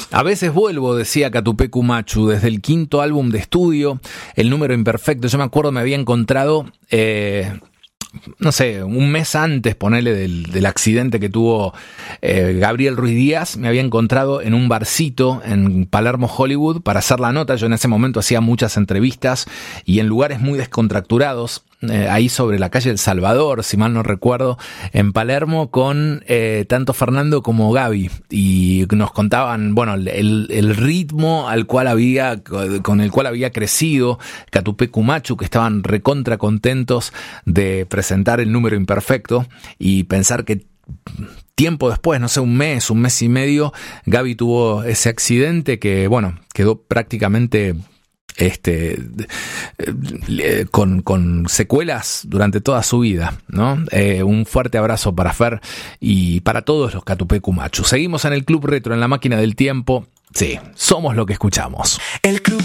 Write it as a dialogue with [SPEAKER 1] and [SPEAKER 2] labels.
[SPEAKER 1] A veces vuelvo, decía Catupecu Machu, desde el 5º álbum de estudio, El número imperfecto. Yo me acuerdo, me había encontrado, no sé, un mes antes, ponele, del accidente que tuvo Gabriel Ruiz Díaz, me había encontrado en un barcito en Palermo, Hollywood, para hacer la nota. Yo en ese momento hacía muchas entrevistas y en lugares muy descontracturados, ahí sobre la calle El Salvador, si mal no recuerdo, en Palermo, con tanto Fernando como Gaby, y nos contaban, bueno, el ritmo con el cual había crecido Catupecu Machu, que estaban recontra contentos de presentar El número imperfecto, y pensar que tiempo después, no sé, un mes y medio, Gaby tuvo ese accidente que, bueno, quedó prácticamente con secuelas durante toda su vida, ¿no? Un fuerte abrazo para Fer y para todos los Catupecu Machu. Seguimos en el Club Retro, en la máquina del tiempo. Sí, somos lo que escuchamos.
[SPEAKER 2] El Club